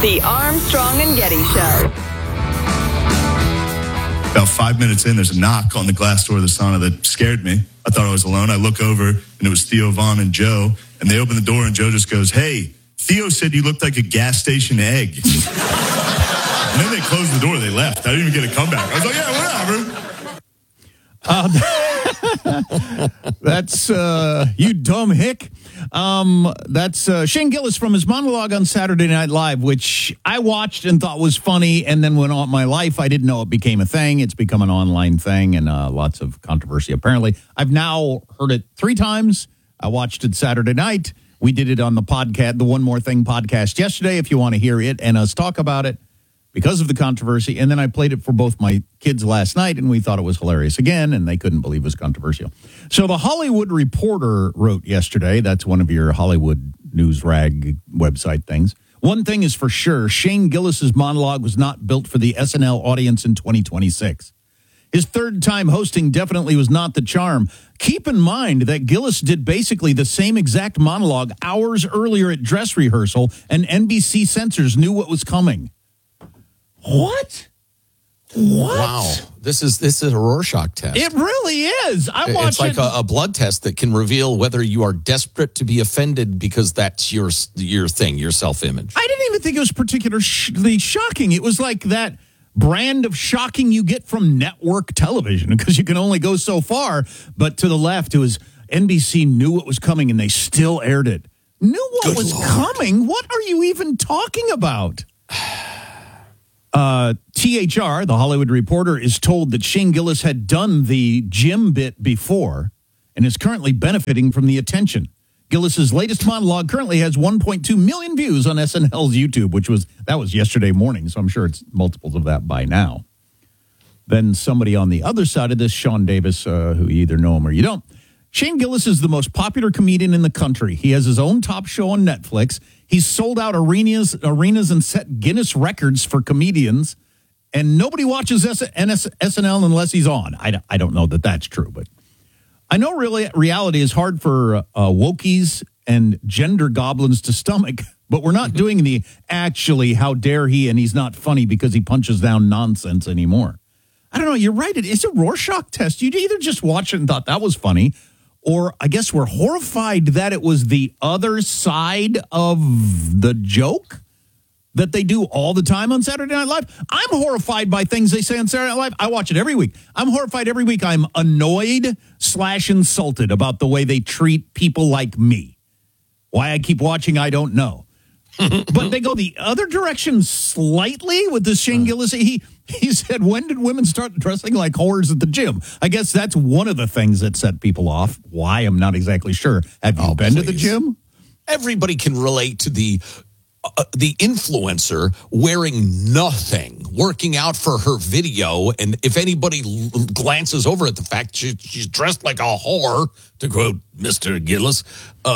The Armstrong and Getty Show. About 5 minutes in, there's a knock on the glass door of the sauna that scared me. I thought I was alone. I look over, and it was Theo Vaughn and Joe. And they open the door, and Joe just goes, "Hey, Theo said you looked like a gas station egg." And then they closed the door. They left. I didn't even get a comeback. I was like, "Yeah, whatever." That's you dumb hick. That's Shane Gillis from his monologue on Saturday Night Live, which I watched and thought was funny, and then went on my life. I didn't know it became a thing. It's become an online thing, and lots of controversy, apparently. I've now heard it 3 times. I watched it Saturday night. We did it on the podcast, the One More Thing podcast yesterday, if you want to hear it and us talk about it because of the controversy. And then I played it for both my kids last night, and we thought it was hilarious again, and they couldn't believe it was controversial. So the Hollywood Reporter wrote yesterday, that's one of your Hollywood news rag website things. One thing is for sure, Shane Gillis's monologue was not built for the SNL audience in 2026. His third time hosting definitely was not the charm. Keep in mind that Gillis did basically the same exact monologue hours earlier at dress rehearsal, and NBC censors knew what was coming. What? Wow. This is a Rorschach test. It really is. It's like a blood test that can reveal whether you are desperate to be offended because that's your thing, your self-image. I didn't even think it was particularly shocking. It was like that brand of shocking you get from network television, because you can only go so far. But to the left, it was NBC knew what was coming, and they still aired it. Knew what was coming? What are you even talking about? THR, the Hollywood Reporter, is told that Shane Gillis had done the Jim bit before and is currently benefiting from the attention. Gillis's latest monologue currently has 1.2 million views on SNL's YouTube, that was yesterday morning, so I'm sure it's multiples of that by now. Then somebody on the other side of this, Sean Davis, who you either know him or you don't. Shane Gillis is the most popular comedian in the country. He has his own top show on Netflix. He's sold out arenas and set Guinness records for comedians, and nobody watches SNL unless he's on. I don't know that that's true, but I know reality is hard for wokies and gender goblins to stomach, but we're not doing the actually how dare he and he's not funny because he punches down nonsense anymore. I don't know. You're right. It's a Rorschach test. You either just watch it and thought that was funny, or I guess we're horrified that it was the other side of the joke that they do all the time on Saturday Night Live. I'm horrified by things they say on Saturday Night Live. I watch it every week. I'm horrified every week. I'm annoyed / insulted about the way they treat people like me. Why I keep watching, I don't know. But they go the other direction slightly with this Shane Gillis. He said, when did women start dressing like whores at the gym? I guess that's one of the things that set people off. Why? I'm not exactly sure. Have you been to the gym? Everybody can relate to the influencer wearing nothing, working out for her video, and if anybody glances over at the fact she's dressed like a whore, to quote Mr. Gillis,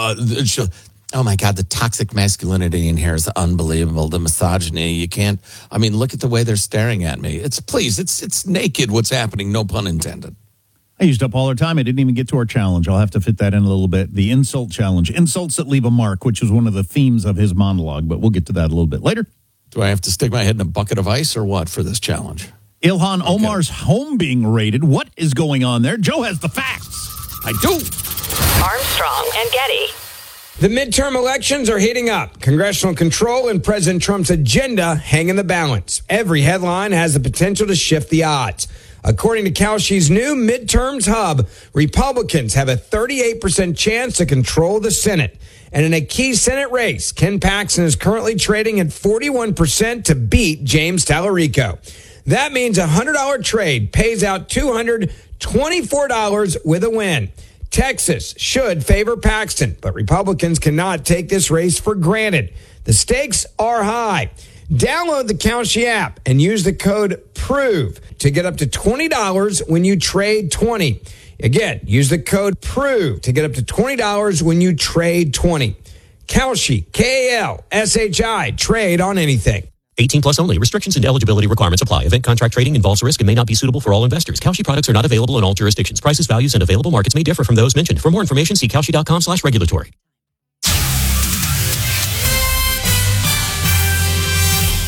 oh my God, the toxic masculinity in here is unbelievable. The misogyny, you can't, look at the way they're staring at me. It's naked what's happening, no pun intended. I used up all our time. I didn't even get to our challenge. I'll have to fit that in a little bit. The insult challenge. Insults that leave a mark, which is one of the themes of his monologue, but we'll get to that a little bit later. Do I have to stick my head in a bucket of ice or what for this challenge? Ilhan Omar's home being raided. What is going on there? Joe has the facts. I do. Armstrong and Getty. The midterm elections are heating up. Congressional control and President Trump's agenda hang in the balance. Every headline has the potential to shift the odds. According to Kalshi's new midterms hub, Republicans have a 38% chance to control the Senate. And in a key Senate race, Ken Paxton is currently trading at 41% to beat James Tallarico. That means a $100 trade pays out $224 with a win. Texas should favor Paxton, but Republicans cannot take this race for granted. The stakes are high. Download the Kalshi app and use the code PROVE to get up to $20 when you trade 20. Again, use the code PROVE to get up to $20 when you trade 20. Kalshi, Kalshi, trade on anything. 18 plus only. Restrictions and eligibility requirements apply. Event contract trading involves risk and may not be suitable for all investors. Kalshi products are not available in all jurisdictions. Prices, values, and available markets may differ from those mentioned. For more information, see kalshi.com/regulatory.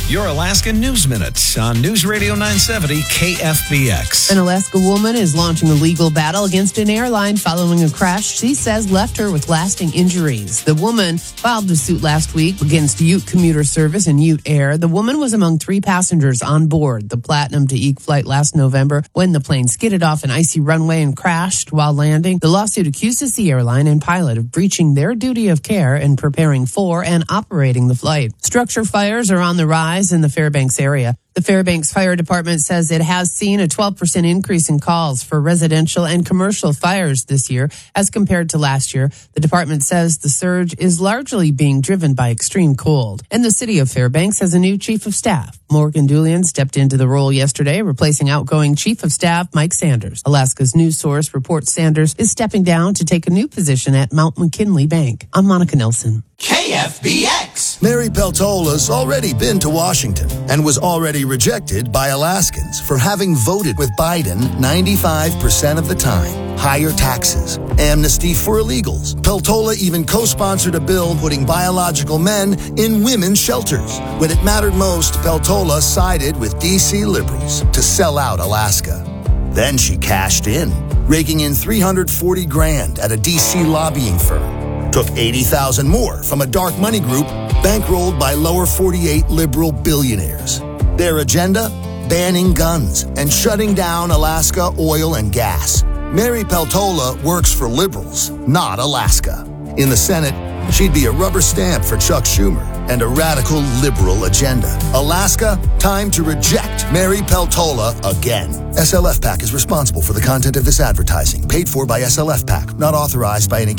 Your Alaska News Minute on News Radio 970 KFBX. An Alaska woman is launching a legal battle against an airline following a crash she says left her with lasting injuries. The woman filed a suit last week against Ute Commuter Service and Ute Air. The woman was among 3 passengers on board the Platinum to Eek flight last November when the plane skidded off an icy runway and crashed while landing. The lawsuit accuses the airline and pilot of breaching their duty of care in preparing for and operating the flight. Structure fires are on the rise in the Fairbanks area. The Fairbanks Fire Department says it has seen a 12% increase in calls for residential and commercial fires this year as compared to last year. The department says the surge is largely being driven by extreme cold. And the city of Fairbanks has a new chief of staff. Morgan Doolian stepped into the role yesterday, replacing outgoing chief of staff Mike Sanders. Alaska's news source reports Sanders is stepping down to take a new position at Mount McKinley Bank. I'm Monica Nelson. KFBX. Mary Peltola's already been to Washington and was already rejected by Alaskans for having voted with Biden 95% of the time. Higher taxes, amnesty for illegals. Peltola even co-sponsored a bill putting biological men in women's shelters. When it mattered most, Peltola sided with D.C. liberals to sell out Alaska. Then she cashed in, raking in $340,000 at a D.C. lobbying firm. Took $80,000 more from a dark money group bankrolled by lower 48 liberal billionaires. Their agenda? Banning guns and shutting down Alaska oil and gas. Mary Peltola works for liberals, not Alaska. In the Senate, she'd be a rubber stamp for Chuck Schumer and a radical liberal agenda. Alaska, time to reject Mary Peltola again. SLF PAC is responsible for the content of this advertising, paid for by SLF PAC, not authorized by any